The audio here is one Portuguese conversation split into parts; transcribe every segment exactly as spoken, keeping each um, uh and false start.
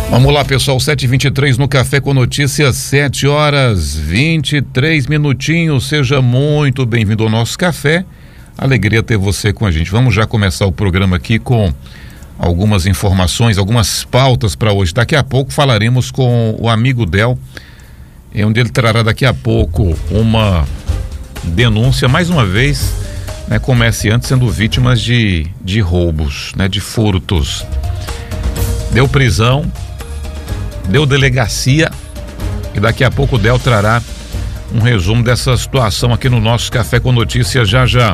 Vamos lá, pessoal, sete e vinte e três no Café com Notícias, sete horas vinte e três minutinhos. Seja muito bem-vindo ao nosso café. Alegria ter você com a gente. Vamos já começar o programa aqui com algumas informações, algumas pautas para hoje. Daqui a pouco falaremos com o amigo Del, onde ele trará daqui a pouco uma denúncia, mais uma vez, né, comerciantes sendo vítimas de, de roubos, né, de furtos. Deu prisão, deu delegacia e daqui a pouco o Del trará um resumo dessa situação aqui no nosso Café com Notícias já já.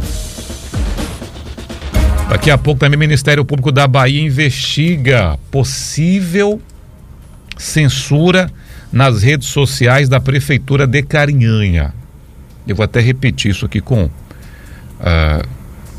Daqui a pouco também o Ministério Público da Bahia investiga possível censura nas redes sociais da Prefeitura de Carinhanha. Eu vou até repetir isso aqui com, uh,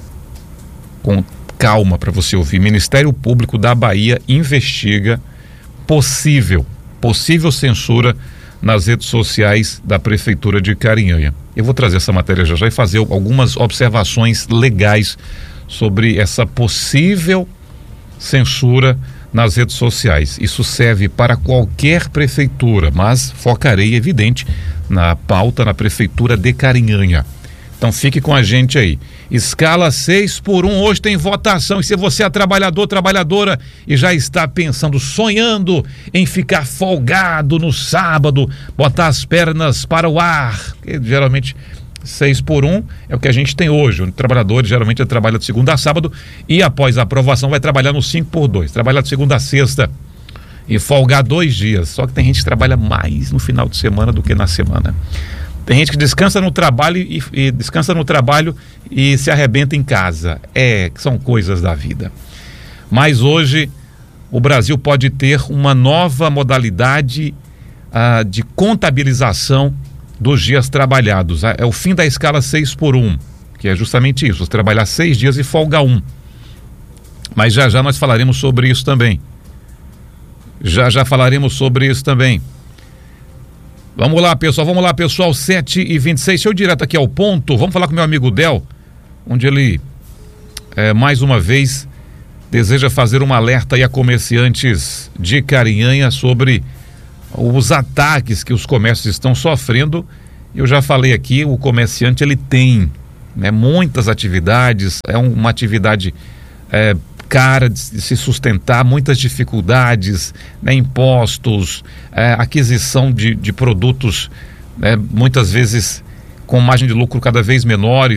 com calma para você ouvir. Ministério Público da Bahia investiga possível, possível censura nas redes sociais da Prefeitura de Carinhanha. Eu vou trazer essa matéria já já e fazer algumas observações legais sobre essa possível censura nas redes sociais. Isso serve para qualquer prefeitura, mas focarei, evidente, na pauta na Prefeitura de Carinhanha. Então fique com a gente aí. Escala seis por um, hoje tem votação. E se você é trabalhador, trabalhadora e já está pensando, sonhando em ficar folgado no sábado, botar as pernas para o ar, porque geralmente seis por um é o que a gente tem hoje. O trabalhador geralmente trabalha de segunda a sábado e após a aprovação vai trabalhar no cinco por dois, trabalhar de segunda a sexta e folgar dois dias. Só que tem gente que trabalha mais no final de semana do que na semana. Tem gente que descansa no trabalho e, e descansa no trabalho e se arrebenta em casa. É, são coisas da vida. Mas hoje o Brasil pode ter uma nova modalidade ah, de contabilização dos dias trabalhados. É o fim da escala seis por um, que é justamente isso, você trabalhar seis dias e folga um. Mas já já nós falaremos sobre isso também. Já já falaremos sobre isso também. Vamos lá, pessoal, vamos lá, pessoal, sete e vinte e seis, deixa eu ir direto aqui ao ponto, vamos falar com meu amigo Del, onde ele, é, mais uma vez, deseja fazer um alerta aí a comerciantes de Carinhanha sobre os ataques que os comércios estão sofrendo. Eu já falei aqui, o comerciante, ele tem, né, muitas atividades, é um, uma atividade é, cara de, de se sustentar, muitas dificuldades, né, impostos, é, aquisição de, de produtos, né, muitas vezes com margem de lucro cada vez menores.